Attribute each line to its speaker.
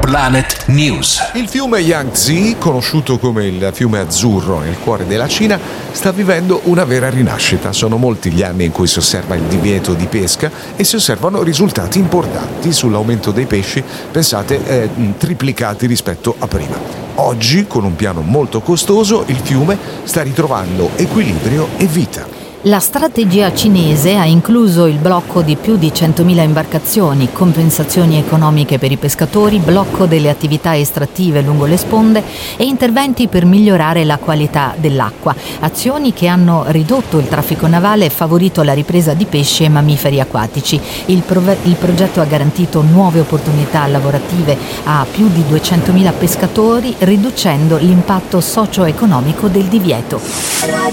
Speaker 1: Planet News.
Speaker 2: Il fiume Yangtze, conosciuto come il fiume azzurro nel cuore della Cina, sta vivendo una vera rinascita. Sono molti gli anni in cui si osserva il divieto di pesca e si osservano risultati importanti sull'aumento dei pesci, pensate, triplicati rispetto a prima. Oggi, con un piano molto costoso, il fiume sta ritrovando equilibrio e vita.
Speaker 3: La strategia cinese ha incluso il blocco di più di 100.000 imbarcazioni, compensazioni economiche per i pescatori, blocco delle attività estrattive lungo le sponde e interventi per migliorare la qualità dell'acqua, azioni che hanno ridotto il traffico navale e favorito la ripresa di pesci e mammiferi acquatici. Il progetto ha garantito nuove opportunità lavorative a più di 200.000 pescatori, riducendo l'impatto socio-economico del divieto.